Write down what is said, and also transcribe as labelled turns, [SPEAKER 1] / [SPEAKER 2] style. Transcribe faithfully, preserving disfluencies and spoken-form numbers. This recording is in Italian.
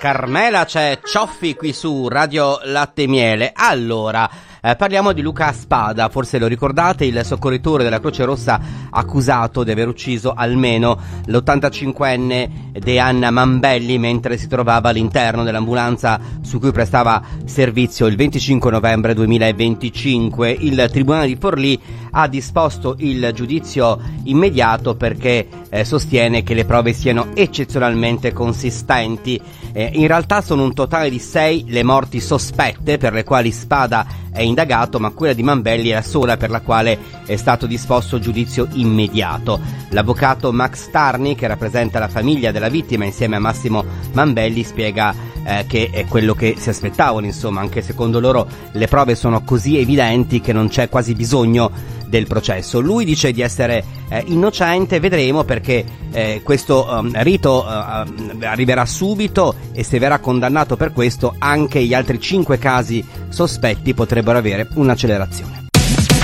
[SPEAKER 1] Carmela, c'è Cioffi qui su Radio Latte e Miele. Allora, eh, parliamo di Luca Spada, forse lo ricordate, il soccorritore della Croce Rossa accusato di aver ucciso almeno l'ottantacinquenne Deanna Mambelli mentre si trovava all'interno dell'ambulanza su cui prestava servizio il venticinque novembre duemilaventicinque. Il Tribunale di Forlì ha disposto il giudizio immediato perché eh, sostiene che le prove siano eccezionalmente consistenti. Eh, in realtà sono un totale di sei le morti sospette per le quali Spada è indagato, ma quella di Mambelli è la sola per la quale è stato disposto giudizio immediato. L'avvocato Max Tarni, che rappresenta la famiglia della vittima insieme a Massimo Mambelli, spiega eh, che è quello che si aspettavano, insomma, anche secondo loro le prove sono così evidenti che non c'è quasi bisogno del processo. Lui dice di essere eh, innocente, vedremo, perché eh, questo um, rito uh, arriverà subito e se verrà condannato per questo anche gli altri cinque casi sospetti potrebbero avere un'accelerazione.